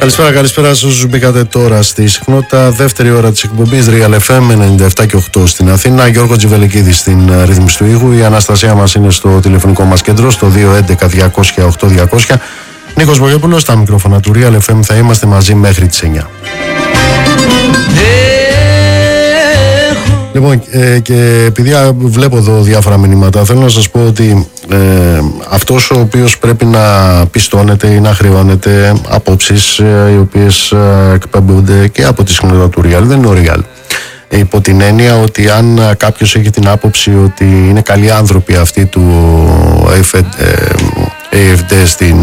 Καλησπέρα σε όσους μπήκατε τώρα στη συχνότητα. Δεύτερη ώρα της εκπομπής Real FM 97 και 8 στην Αθήνα. Γιώργο Τζιβελεκίδη στην ρύθμιση του ήχου. Η Αναστασία μας είναι στο τηλεφωνικό μας κέντρο στο 211-200-8200. Νίκος Βογιόπουλος στα μικρόφωνα του Real FM. Θα είμαστε μαζί μέχρι τις 9. Λοιπόν, και επειδή βλέπω εδώ διάφορα μηνύματα, θέλω να σας πω ότι αυτός ο οποίος πρέπει να πιστώνεται ή να χρεώνεται απόψεις οι οποίες εκπέμπονται και από τη συχνότητα του Real δεν είναι ο Real. Υπό την έννοια ότι αν κάποιος έχει την άποψη ότι είναι καλοί άνθρωποι αυτοί του AfD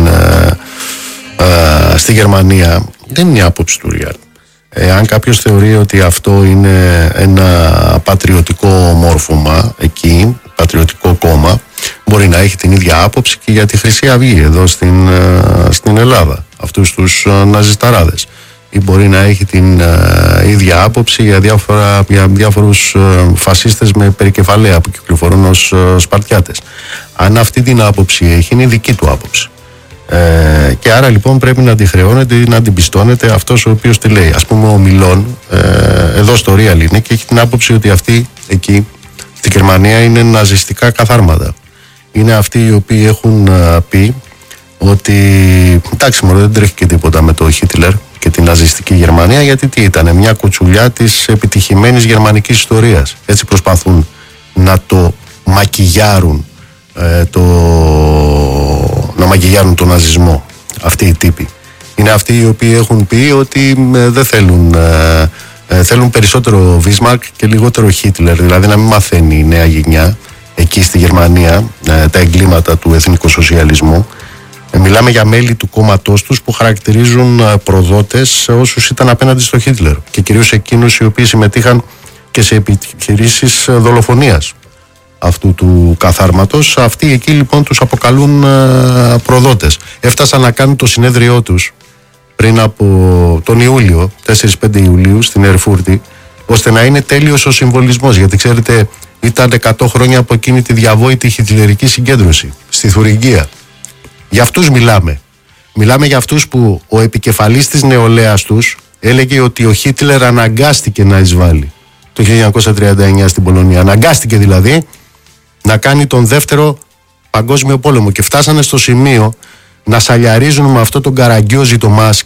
στη Γερμανία, δεν είναι η άποψη του Real. Αν κάποιος θεωρεί ότι αυτό είναι ένα πατριωτικό μόρφωμα εκεί, πατριωτικό κόμμα, μπορεί να έχει την ίδια άποψη και για τη Χρυσή Αυγή εδώ στην Ελλάδα, αυτούς τους ναζισταράδες, ή μπορεί να έχει την ίδια άποψη για διάφορους φασίστες με περικεφαλαία που κυκλοφορούν ως Σπαρτιάτες. Αν αυτή την άποψη έχει, είναι δική του άποψη. Και άρα λοιπόν πρέπει να τη χρεώνεται ή να την πιστώνεται αυτός ο οποίος τη λέει. Ας πούμε ο Μιλών εδώ στο Real είναι και έχει την άποψη ότι αυτοί εκεί στη Γερμανία είναι ναζιστικά καθάρματα. Είναι αυτοί οι οποίοι έχουν πει ότι εντάξει μωρέ, δεν τρέχει και τίποτα με το Χίτλερ και την ναζιστική Γερμανία, γιατί τι ήταν, μια κουτσουλιά της επιτυχημένης γερμανικής ιστορίας. Έτσι προσπαθούν να το μακιγιάρουν να μαγιγιάρουν τον ναζισμό αυτοί οι τύποι. Είναι αυτοί οι οποίοι έχουν πει ότι δεν θέλουν περισσότερο Βίσμαρκ και λιγότερο Χίτλερ, δηλαδή να μην μαθαίνει η νέα γενιά εκεί στη Γερμανία τα εγκλήματα του εθνικοσοσιαλισμού. Μιλάμε για μέλη του κόμματός τους που χαρακτηρίζουν προδότες όσους ήταν απέναντι στο Χίτλερ και κυρίως εκείνους οι οποίοι συμμετείχαν και σε επιχειρήσεις δολοφονίας αυτού του καθάρματος. Αυτοί εκεί λοιπόν τους αποκαλούν προδότες. Έφτασαν να κάνουν το συνέδριό τους πριν από τον Ιούλιο, 4-5 Ιουλίου στην Ερφούρτη, ώστε να είναι τέλειος ο συμβολισμός, γιατί ξέρετε ήταν 100 χρόνια από εκείνη τη διαβόητη χιτλερική συγκέντρωση στη Θουριγκία. Για αυτούς μιλάμε. Μιλάμε για αυτούς που ο επικεφαλής της νεολαίας τους έλεγε ότι ο Χίτλερ αναγκάστηκε να εισβάλλει το 1939 στην Πολωνία. Αναγκάστηκε δηλαδή να κάνει τον δεύτερο παγκόσμιο πόλεμο και φτάσανε στο σημείο να σαλιαρίζουν με αυτό τον καραγκιόζι το Μάσκ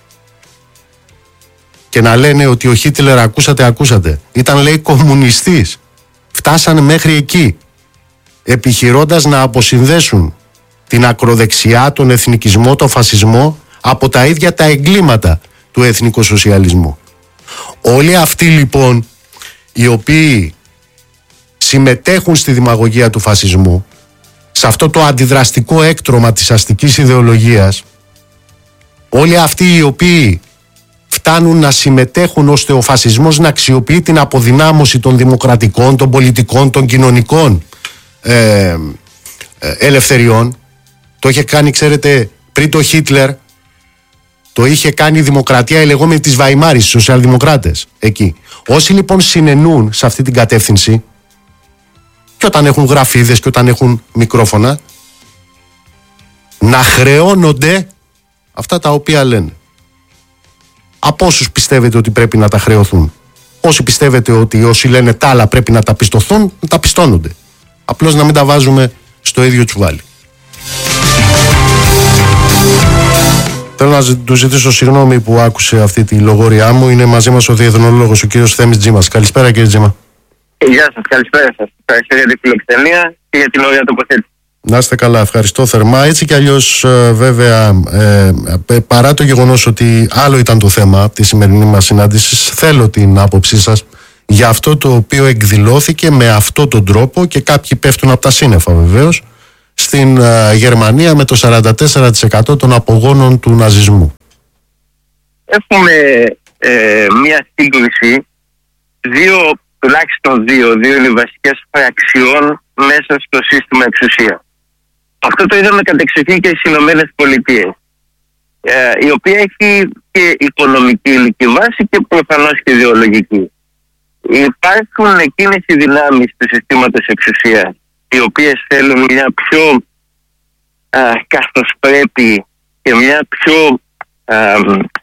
και να λένε ότι ο Χίτλερ ακούσατε ήταν λέει κομμουνιστής. Φτάσανε μέχρι εκεί επιχειρώντας να αποσυνδέσουν την ακροδεξιά, τον εθνικισμό, τον φασισμό από τα ίδια τα εγκλήματα του εθνικοσοσιαλισμού. Όλοι αυτοί λοιπόν οι οποίοι συμμετέχουν στη δημαγωγία του φασισμού, σε αυτό το αντιδραστικό έκτρωμα της αστικής ιδεολογίας, όλοι αυτοί οι οποίοι φτάνουν να συμμετέχουν ώστε ο φασισμός να αξιοποιεί την αποδυνάμωση των δημοκρατικών, των πολιτικών, των κοινωνικών ελευθεριών. Το είχε κάνει, ξέρετε, πριν το Χίτλερ, το είχε κάνει η δημοκρατία η λεγόμενη της Βαϊμάρης, οι σοσιαλδημοκράτες εκεί. Όσοι λοιπόν συνενούν σε αυτή την κατεύθυνση και όταν έχουν γραφίδες και όταν έχουν μικρόφωνα, να χρεώνονται αυτά τα οποία λένε. Από όσους πιστεύετε ότι πρέπει να τα χρεωθούν. Όσοι πιστεύετε ότι όσοι λένε τα άλλα πρέπει να τα πιστωθούν, να τα πιστώνονται. Απλώς να μην τα βάζουμε στο ίδιο τσουβάλι. Θέλω να του ζητήσω συγγνώμη που άκουσε αυτή τη λογοριά μου. Είναι μαζί μας ο διεθνολόγος, ο κύριος Θέμης Τζίμας. Καλησπέρα κύριε Τζίμα. Γεια σας, καλησπέρα σας. Ευχαριστώ για την φιλοξενία και για την ωραία τοποθέτηση. Να είστε καλά, ευχαριστώ θερμά. Έτσι κι αλλιώς βέβαια, παρά το γεγονός ότι άλλο ήταν το θέμα της σημερινής μας συνάντησης, θέλω την άποψή σας για αυτό το οποίο εκδηλώθηκε με αυτόν τον τρόπο και κάποιοι πέφτουν από τα σύννεφα βεβαίως στην Γερμανία με το 44% των απογόνων του ναζισμού. Έχουμε μία σύγκριση, τουλάχιστον δύο είναι οι βασικές φραξιών μέσα στο σύστημα εξουσία. Αυτό το είδαμε κατεξοχήν και στις Ηνωμένες Πολιτείες, η οποία έχει και οικονομική ηλική βάση και προφανώς και ιδεολογική. Υπάρχουν εκείνες οι δυνάμεις του συστήματος εξουσίας, οι οποίες θέλουν μια πιο καθώς πρέπει και μια πιο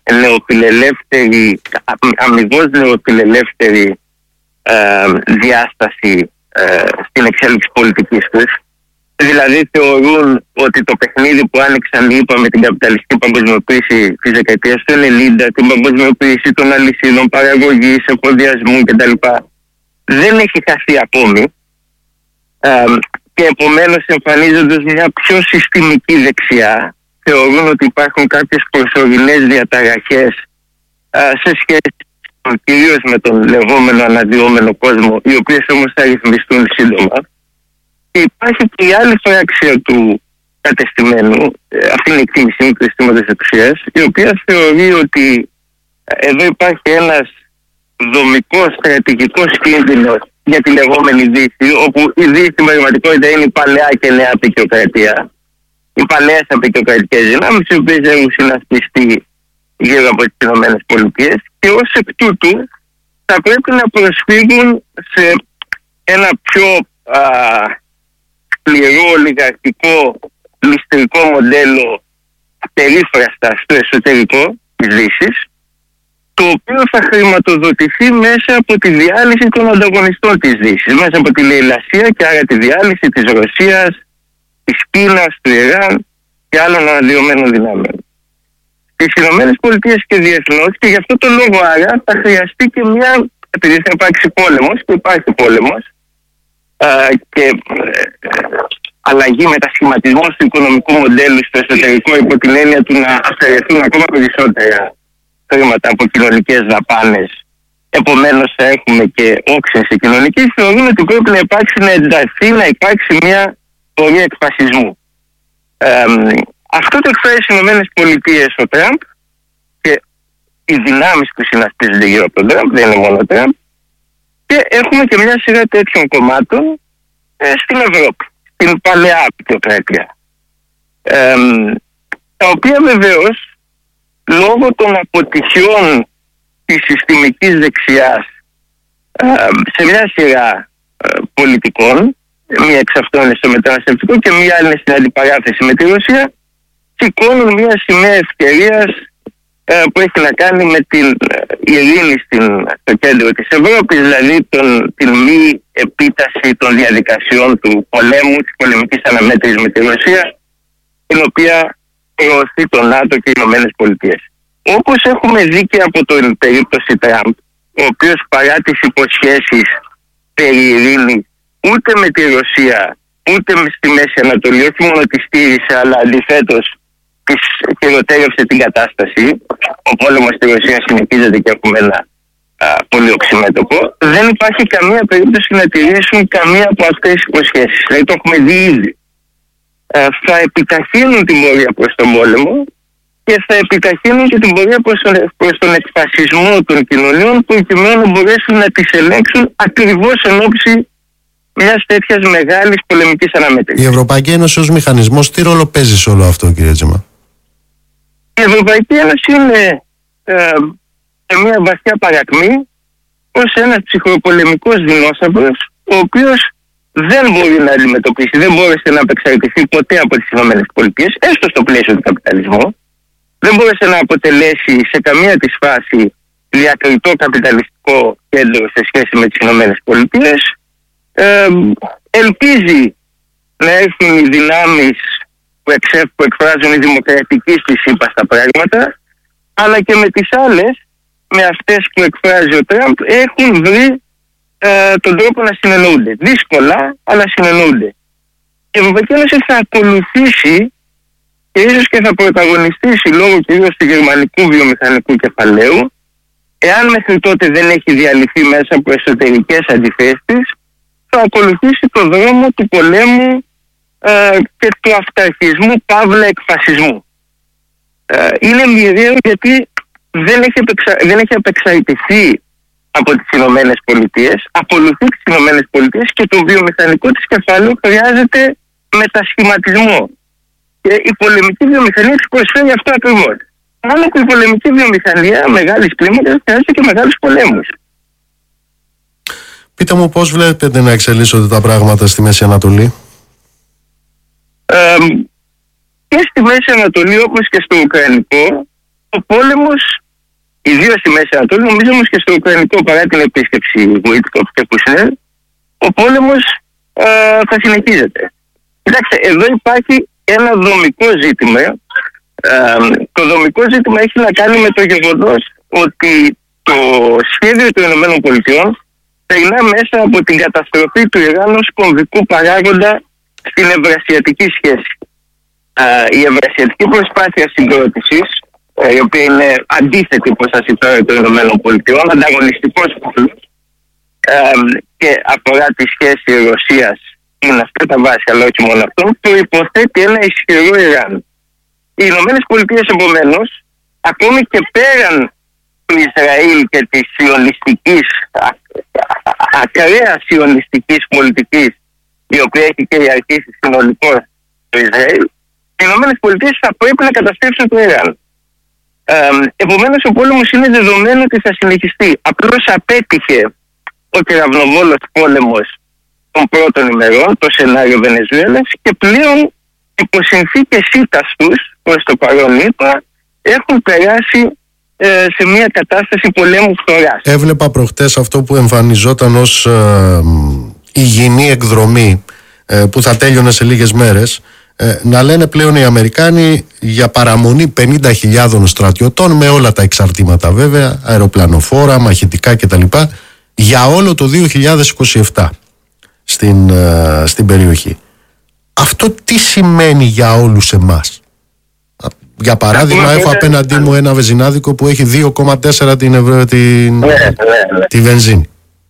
νεοφιλελεύθερη, αμοιβώς νεοφιλελεύθερη διάσταση στην εξέλιξη πολιτικής τους. Δηλαδή θεωρούν ότι το παιχνίδι που άνοιξαν, είπαμε, την καπιταλιστική παγκοσμιοποίηση της δεκαετίας του 90, την παγκοσμιοποίηση των αλυσίδων παραγωγής, εφοδιασμού κτλ., δεν έχει χαθεί ακόμη, και επομένως εμφανίζοντας μια πιο συστημική δεξιά, θεωρούν ότι υπάρχουν κάποιες προσωρινές διαταραχές σε σχέση κυρίως με τον λεγόμενο αναδυόμενο κόσμο, οι οποίες όμως θα ρυθμιστούν σύντομα. Και υπάρχει και η άλλη φράξια του κατεστημένου, αυτή είναι η εκτίμηση μου του αισθήματος εξουσίας, η οποία θεωρεί ότι εδώ υπάρχει ένας δομικός στρατηγικός κίνδυνος για τη λεγόμενη Δύση, όπου η Δύση στην πραγματικότητα είναι η παλαιά και νέα απεικιοκρατία, οι παλαιές απεικιοκρατικές δυνάμεις, οι οποίες έχουν συνασπιστεί γύρω από τις ΗΠΑ, και ως εκ τούτου θα πρέπει να προσφύγουν σε ένα πιο σκληρό, ολιγαρχικό, ληστρικό μοντέλο περίφραστα στο εσωτερικό της Δύσης, το οποίο θα χρηματοδοτηθεί μέσα από τη διάλυση των ανταγωνιστών της Δύσης, μέσα από τη λαιλασία και άρα τη διάλυση της Ρωσίας, της Κίνας, του Ιράν και άλλων αναδυομένων δυνάμεων. Στις ΗΠΑ και διεθνώς, και γι' αυτό το λόγο άρα θα χρειαστεί και μια, επειδή θα υπάρξει πόλεμος, και υπάρχει πόλεμος, και αλλαγή, μετασχηματισμός του οικονομικού μοντέλου στο εσωτερικό, υπό την έννοια του να αφαιρεθούν ακόμα περισσότερα χρήματα από κοινωνικές δαπάνες. Επομένως θα έχουμε και όξυνση κοινωνική. Θεωρούν ότι πρέπει να υπάρξει, να ενταθεί, να υπάρξει μια πορεία εκφασισμού. Αυτό το εκφράζει στις ΗΠΑ ο Τραμπ και οι δυνάμεις που συνασπίζονται γύρω από τον Τραμπ, δεν είναι μόνο ο Τραμπ, και έχουμε και μια σειρά τέτοιων κομμάτων στην Ευρώπη, στην παλαιά απεικιοκρατία, τα οποία βεβαίως λόγω των αποτυχιών της συστημικής δεξιάς σε μια σειρά πολιτικών, μία εξ αυτών είναι στο μεταναστευτικό και μία άλλη είναι στην αντιπαράθεση με τη Ρωσία, σηκώνουν μία σημαία ευκαιρίας που έχει να κάνει με την ειρήνη στο κέντρο της Ευρώπης, δηλαδή την μη επίταση των διαδικασιών του πολέμου, της πολεμικής αναμέτρησης με τη Ρωσία, την οποία προωθεί το ΝΑΤΟ και οι Ηνωμένες Πολιτείες. Όπως έχουμε δει και από την περίπτωση Τραμπ, ο οποίος παρά τις υποσχέσεις περί ειρήνης, ούτε με τη Ρωσία, ούτε στη Μέση Ανατολή, όχι μόνο τη στήρισε, αλλά αντιθέτως της χειροτέρευσε την κατάσταση. Ο πόλεμος στη Ρωσία συνεχίζεται και έχουμε ένα πολύ οξυμέτωπο. Δεν υπάρχει καμία περίπτωση να τηρήσουν καμία από αυτές τις υποσχέσεις. Δηλαδή το έχουμε δει ήδη. Θα επιταχύνουν την πορεία προς τον πόλεμο και θα επιταχύνουν και την πορεία προς τον εκφασισμό των κοινωνιών, προκειμένου να μπορέσουν να τις ελέγξουν ακριβώς εν ώψη μιας τέτοιας μεγάλης πολεμικής αναμέτρησης. Η Ευρωπαϊκή Ένωση ως μηχανισμός τι ρόλο παίζει σε όλο αυτό, κύριε Τζίμα? Η Ευρωπαϊκή Ένωση είναι σε μια βαθιά παρακμή ως ένας ψυχροπολεμικός δεινόσαυρος, ο οποίος δεν μπορεί να αντιμετωπίσει, δεν μπόρεσε να απεξαρτηθεί ποτέ από τις ΗΠΑ, έστω στο πλαίσιο του καπιταλισμού, δεν μπόρεσε να αποτελέσει σε καμία της φάση διακριτό καπιταλιστικό κέντρο σε σχέση με τις ΗΠΑ. Ελπίζει να έρθουν οι δυνάμεις που εκφράζουν οι δημοκρατικοί στη ΣΥΠΑ στα πράγματα, αλλά και με τις άλλες, με αυτές που εκφράζει ο Τραμπ, έχουν βρει τον τρόπο να συνεννοούνται. Δύσκολα, αλλά συνεννοούνται. Η Ευρωπαϊκή Ένωση θα ακολουθήσει και ίσως και θα πρωταγωνιστήσει λόγω κυρίως του γερμανικού βιομηχανικού κεφαλαίου, εάν μέχρι τότε δεν έχει διαλυθεί μέσα από εσωτερικές αντιθέσεις, θα ακολουθήσει το δρόμο του πολέμου και του αυταρχισμού παύλα εκφασισμού. Είναι μοιραίο γιατί δεν έχει απεξαρτηθεί από τις Ηνωμένες Πολιτείες, ακολουθεί τις Ηνωμένες Πολιτείες και το βιομηχανικό της κεφάλαιο χρειάζεται μετασχηματισμό. Και η πολεμική βιομηχανία της προσφέρει αυτό ακριβώς. Μόνο που η πολεμική βιομηχανία μεγάλης κλίμακας χρειάζεται και μεγάλους πολέμους. Πείτε μου πώς βλέπετε να εξελίσσονται τα πράγματα στη Μέση Ανατολή? Και στη Μέση Ανατολή όπως και στο Ουκρανικό, ο πόλεμος ιδίως στη Μέση Ανατολή, νομίζω όμως και στο Ουκρανικό, παρά την επίσκεψη Βουίτκοφ και Κουσνέρ, ο πόλεμος θα συνεχίζεται. Κοιτάξτε, εδώ υπάρχει ένα δομικό ζήτημα. Το δομικό ζήτημα έχει να κάνει με το γεγονός ότι το σχέδιο των ΗΠΑ περνά μέσα από την καταστροφή του Ιράν ως κομβικού παράγοντα στην ευρασιατική σχέση. Η ευρασιατική προσπάθεια συγκρότησης, η οποία είναι αντίθετη προς τα συμφέροντα των ΗΠΑ, ανταγωνιστικός πόλος, και αφορά τη σχέση Ρωσίας, είναι αυτά τα βάση, αλλά όχι μόνο αυτό, το υποθέτει ένα ισχυρό Ιράν. Οι ΗΠΑ, επομένως, ακόμη και πέραν του Ισραήλ και της σιωνιστικής, ακραία σιωνιστικής πολιτικής, η οποία έχει κυριαρχήσει συνολικώς το Ισραήλ, οι ΗΠΑ θα πρέπει να καταστρέψουν το Ιράν. Επομένως, ο πόλεμος είναι δεδομένο ότι θα συνεχιστεί. Απλώς απέτυχε ο κεραυνοβόλος πόλεμος των πρώτων ημερών, το σενάριο Βενεζουέλας, και πλέον υπό συνθήκες ήττας τους, προς το παρόν είπα, έχουν περάσει σε μια κατάσταση πολέμου φθοράς. Έβλεπα προχτές αυτό που εμφανιζόταν ως υγιεινή εκδρομή που θα τέλειωνε σε λίγες μέρες, να λένε πλέον οι Αμερικάνοι για παραμονή 50.000 στρατιωτών, με όλα τα εξαρτήματα βέβαια, αεροπλανοφόρα, μαχητικά κτλ, για όλο το 2027 στην περιοχή. Αυτό τι σημαίνει για όλους εμάς? Για παράδειγμα, έχω απέναντί μου ένα βενζινάδικο που έχει 2,4 τη βενζίνη.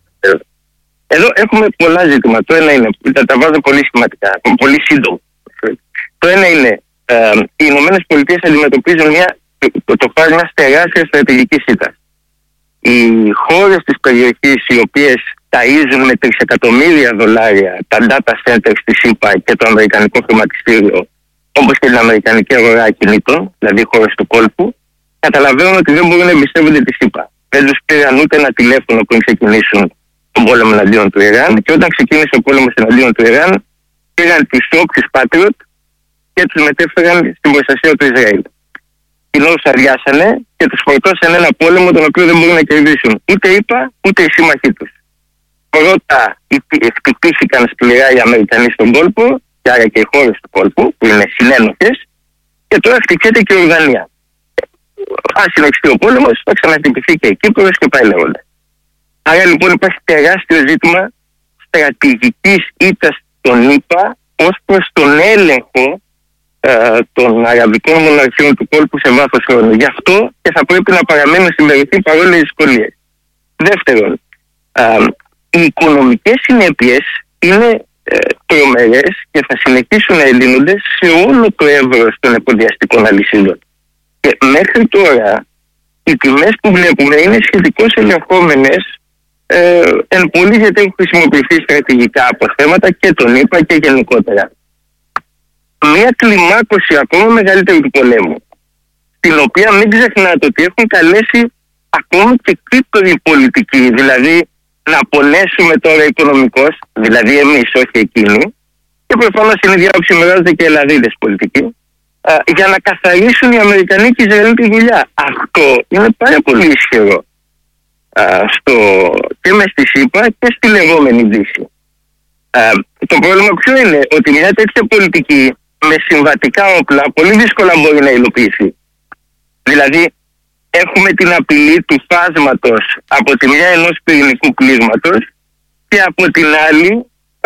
Εδώ έχουμε πολλά ζητήματα. Το ένα είναι, τα βάζω πολύ σχηματικά, πολύ σύντομα. Το ένα είναι, οι Ηνωμένες Πολιτείες αντιμετωπίζουν το φάσμα τεράστια στρατηγική ήττα. Οι χώρες της περιοχής, οι οποίες ταΐζουν με τρισεκατομμύρια δολάρια τα data centers της ΗΠΑ και το αμερικανικό χρηματιστήριο, όπως και την αμερικανική αγορά ακινήτων, δηλαδή χώρες του κόλπου, καταλαβαίνουν ότι δεν μπορούν να εμπιστεύονται τη ΗΠΑ. Δεν τους πήραν ούτε ένα τηλέφωνο πριν ξεκινήσουν τον πόλεμο εναντίον του Ιράν, και όταν ξεκίνησε ο πόλεμος εναντίον του Ιράν, πήραν τις όποιους Patriot και τους μετέφεραν στην προστασία του Ισραήλ. Κοινώς αδειάσανε και τους φορτώσαν ένα πόλεμο τον οποίο δεν μπορούν να κερδίσουν ούτε οι ΗΠΑ ούτε οι σύμμαχοί τους. Πρώτα χτυπήθηκαν σκληρά οι Αμερικανοί στον κόλπο, και άρα και οι χώρες του κόλπου, που είναι συνένοχες, και τώρα χτυπιέται και η Ορδανία. Αν συνεχιστεί ο πόλεμος, θα ξαναχτυπηθεί και η Κύπρος και πάει λέγοντα. Άρα λοιπόν υπάρχει τεράστιο ζήτημα στρατηγικής ήττας των ΗΠΑ ως προς τον έλεγχο των αραβικών μοναρχιών του κόλπου σε βάθος χρόνου. Γι' αυτό και θα πρέπει να παραμένουν συμπεριθεί παρόλες τις δυσκολίες. Δεύτερον, οι οικονομικές συνέπειες είναι τρομερές και θα συνεχίσουν να ελλείνονται σε όλο το εύρος των εφοδιαστικών αλυσίδων. Και μέχρι τώρα οι τιμές που βλέπουμε είναι σχετικώς ελεγχόμενες εν πολύ, γιατί έχουν χρησιμοποιηθεί στρατηγικά αποθέματα και τον ΗΠΑ και γενικότερα. Μια κλιμάκωση ακόμα μεγαλύτερη του πολέμου, την οποία μην ξεχνάτε ότι έχουν καλέσει ακόμη και Κύπροι πολιτικοί, δηλαδή να πονέσουμε τώρα οικονομικώς, δηλαδή εμείς, όχι εκείνοι, και προφανώς είναι διάψη μοιράζονται και Ελλαδίδες πολιτικοί, για να καθαρίσουν οι Αμερικανοί και οι Ισραηλοί τη δουλειά. Αυτό είναι πάρα πολύ ισχυρό και μες στη ΣΥΠΑ και στη λεγόμενη Δύση. Το πρόβλημα ποιο είναι? Ότι μια τέτοια πολιτική με συμβατικά όπλα πολύ δύσκολα μπορεί να υλοποιηθεί. Δηλαδή έχουμε την απειλή του φάσματος από τη μια ενός πυρηνικού κλείσματος και από την άλλη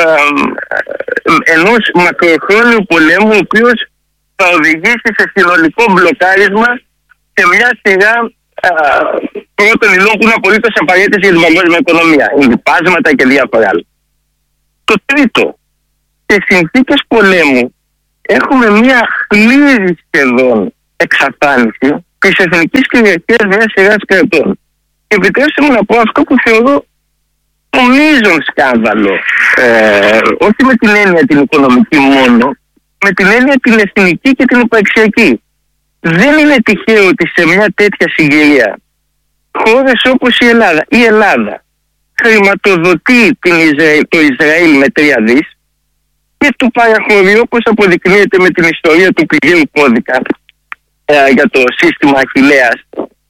ενός μακροχρόνιου πολέμου, ο οποίος θα οδηγήσει σε συνολικό μπλοκάρισμα σε μια σειρά πρώτων υλών που είναι απολύτως απαραίτητες για την παγκόσμια οικονομία. Λιπάσματα και διάφορα άλλα. Το τρίτο, σε συνθήκες πολέμου έχουμε μια πλήρη σχεδόν εξαφάνιση της εθνικής κυριαρχίας μιας σειράς κρατών. Και επιτρέψτε μου να πω αυτό που θεωρώ το μείζον σκάνδαλο, όχι με την έννοια την οικονομική μόνο, με την έννοια την εθνική και την υπαρξιακή. Δεν είναι τυχαίο ότι σε μια τέτοια συγκυρία χώρες όπως η Ελλάδα χρηματοδοτεί το Ισραήλ με 3 δις και του παραχωρεί, όπως αποδεικνύεται με την ιστορία του πηγαίου κώδικα για το σύστημα Αχιλλέας,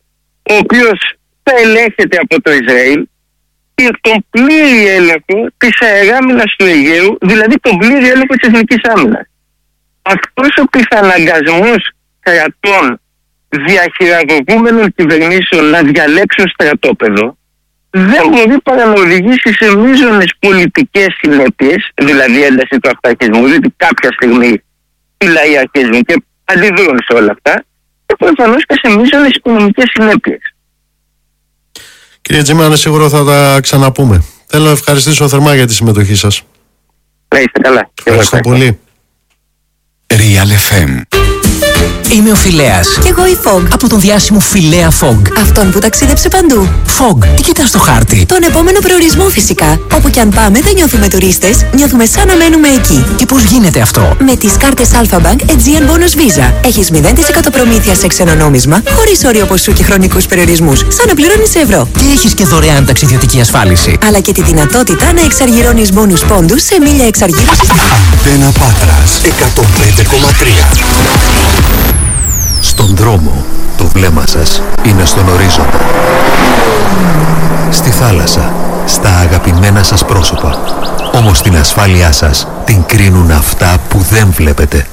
ο οποίος θα ελέγχεται από το Ισραήλ, και τον πλήρη έλεγχο της αεράμινας του Αιγαίου, δηλαδή τον πλήρη έλεγχο της εθνικής άμυνας. Αυτός ο πιθαναγκασμός κρατών διαχειραγωγούμενων κυβερνήσεων να διαλέξουν στρατόπεδο δεν μπορεί παρά να οδηγήσει σε μείζονες πολιτικές συνέπειες, δηλαδή ένταση του αυταρχισμού, διότι κάποια στιγμή οι λαοί αρχίζουν και αντιδρούν σε όλα αυτά, και προφανώς και σε μείζονες οικονομικές συνέπειες. Κύριε Τζίμανε, σίγουρα θα τα ξαναπούμε. Θέλω να ευχαριστήσω θερμά για τη συμμετοχή σας. Να είστε καλά. Ευχαριστώ πολύ. Real FM. Είμαι ο Φιλέας. Κι εγώ η Fog. Από τον διάσημο Φιλέα Fog. Αυτόν που ταξίδεψε παντού. Fog, τι κοιτάς στο χάρτη? Τον επόμενο προορισμό φυσικά. Όπου κι αν πάμε δεν νιώθουμε τουρίστες, νιώθουμε σαν να μένουμε εκεί. Και πώς γίνεται αυτό? Με τις κάρτες Alpha Bank Aegean Bonus Visa. Έχεις 0% προμήθεια σε ξένο νόμισμα, χωρίς όριο ποσού και χρονικούς περιορισμούς, σαν να πληρώνεις σε ευρώ. Και έχεις και δωρεάν ταξιδιωτική ασφάλιση. Αλλά και τη δυνατότητα να εξαργυρώνεις bonus πόντους σε μίλια εξαργύρωσης. Αντένα Πάτρας 105,3. Στον δρόμο, το βλέμμα σας είναι στον ορίζοντα. Στη θάλασσα, στα αγαπημένα σας πρόσωπα. Όμως την ασφάλειά σας την κρίνουν αυτά που δεν βλέπετε.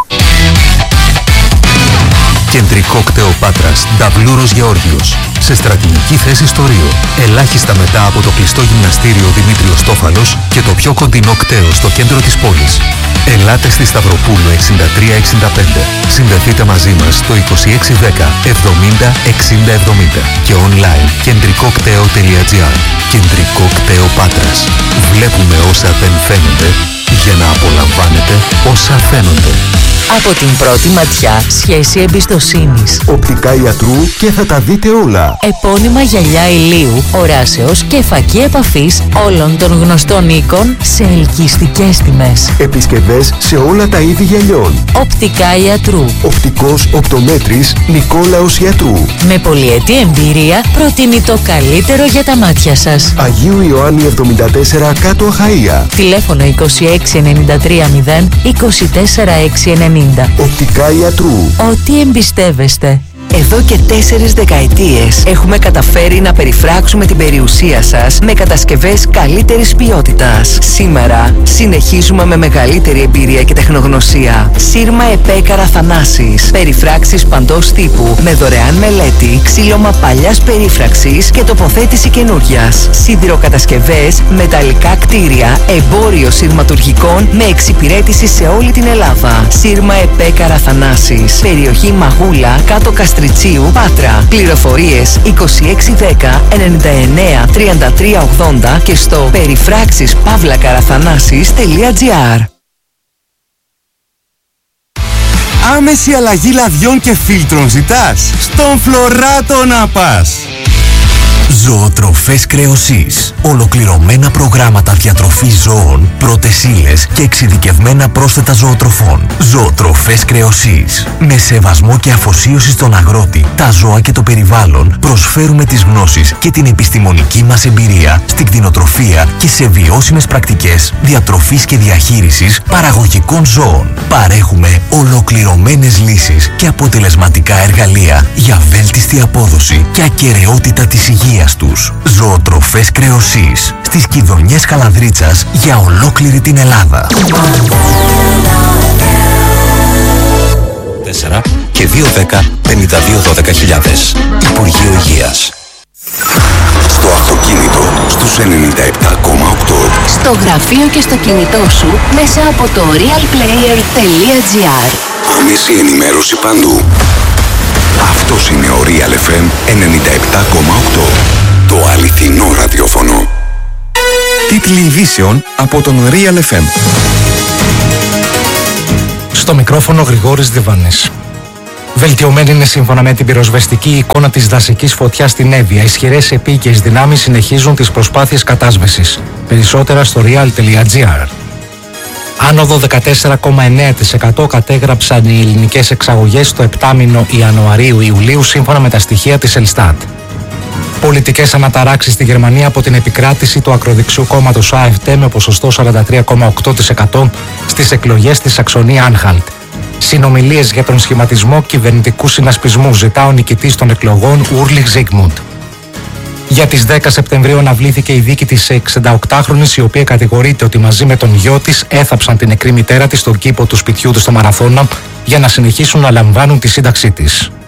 Κεντρικό κτέο Πάτρας, Νταβλούρος Γεώργιος. Σε στρατηγική θέση στο Ρίο. Ελάχιστα μετά από το κλειστό γυμναστήριο Δημήτριος Τόφαλος και το πιο κοντινό κτέο στο κέντρο της πόλης. Ελάτε στη Σταυροπούλου 6365. Συνδεθείτε μαζί μας στο 2610 70 60 70 και online κεντρικοκτέο.gr. Κεντρικό κτέο Πάτρας. Βλέπουμε όσα δεν φαίνονται για να απολαμβάνετε όσα φαίνονται. Από την πρώτη ματιά, σχέση εμπιστοσύνης. Οπτικά Ιατρού και θα τα δείτε όλα. Επώνυμα γυαλιά ηλίου, οράσεως και φακή επαφής όλων των γνωστών οίκων σε ελκυστικές τιμές. Επισκευές σε όλα τα είδη γυαλιών. Οπτικά Ιατρού. Οπτικός οπτομέτρης Νικόλαος Ιατρού. Με πολυετή εμπειρία προτείνει το καλύτερο για τα μάτια σας. Αγίου Ιωάννη 74 κάτω Αχαΐα. Τηλέφωνο 2693 0 24 690. Οπτικά Ιατρού. Ό,τι εμπιστεύεστε. Εδώ και 4 δεκαετίες έχουμε καταφέρει να περιφράξουμε την περιουσία σας με κατασκευές καλύτερης ποιότητας. Σήμερα συνεχίζουμε με μεγαλύτερη εμπειρία και τεχνογνωσία. Σύρμα Επέκαρα Θανάσης. Περιφράξεις παντός τύπου με δωρεάν μελέτη, ξύλωμα παλιάς περίφραξης και τοποθέτηση καινούριας. Σιδηροκατασκευές, μεταλλικά κτίρια, εμπόριο σειρματουργικών με εξυπηρέτηση σε όλη την Ελλάδα. Σύρμα Επέκαρα Θανάσης. Περιοχή Μαγούλα, κάτω Καστριτσίου, Πάτρα. Πληροφορίες 2610 99 33 80 και στο περιφράξεις-παύλακαραφανάσεις.gr. Άμεση αλλαγή λαδιών και φίλτρων ζητάς? Στον Φλωράτο να πας! Ζωοτροφές Κρεοσής. Ολοκληρωμένα προγράμματα διατροφής ζώων, πρώτες ύλες και εξειδικευμένα πρόσθετα ζωοτροφών. Ζωοτροφές Κρεοσής. Με σεβασμό και αφοσίωση στον αγρότη, τα ζώα και το περιβάλλον, προσφέρουμε τις γνώσεις και την επιστημονική μας εμπειρία στην κτηνοτροφία και σε βιώσιμες πρακτικές διατροφής και διαχείρισης παραγωγικών ζώων. Παρέχουμε ολοκληρωμένες λύσεις και αποτελεσματικά εργαλεία για βέλτιστη απόδοση και ακεραιότητα της υγείας τους. Ζωοτροφές Κρεοσής. Στις Κιδωνιές Καλανδρίτσας για ολόκληρη την Ελλάδα. 4 και 210 5212.000. Υπουργείο Υγείας. Στο αυτοκίνητο στους 97,8. Στο γραφείο και στο κινητό σου μέσα από το realplayer.gr. Άμεση ενημέρωση παντού. Αυτός είναι ο Real FM 97,8. Το αληθινό ραδιόφωνο. Τίτλοι ειδήσεων από τον Real FM. Στο μικρόφωνο Γρηγόρης Διβάνης. Βελτιωμένη είναι σύμφωνα με την πυροσβεστική εικόνα της δασικής φωτιάς στην Εύβοια. Ισχυρές επίκαιες δυνάμεις συνεχίζουν τις προσπάθειες κατάσβεσης. Περισσότερα στο real.gr. Άνοδο 14,9% κατέγραψαν οι ελληνικές εξαγωγές στο 7μηνο Ιανουαρίου-Ιουλίου σύμφωνα με τα στοιχεία της Ελστάτ. Πολιτικές αναταράξεις στη Γερμανία από την επικράτηση του ακροδεξιού κόμματος AfD με ποσοστό 43,8% στις εκλογές στη Σαξονία-Άνχαλτ. Συνομιλίες για τον σχηματισμό κυβερνητικού συνασπισμού ζητά ο νικητής των εκλογών Ούρλιχ Ζίγμουντ. Για τις 10 Σεπτεμβρίου αναβλήθηκε η δίκη της 68χρονης, η οποία κατηγορείται ότι μαζί με τον γιο της έθαψαν την νεκρή μητέρα της στον κήπο του σπιτιού του στο Μαραθώνα για να συνεχίσουν να λαμβάνουν τη σύνταξή της.